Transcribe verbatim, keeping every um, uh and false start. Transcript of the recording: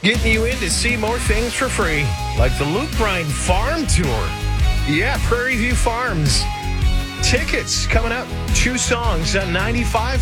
Getting you in to see more things for free, like the Luke Bryan Farm Tour. Yeah, Prairie View Farms. Tickets coming up. Two songs at ninety-five.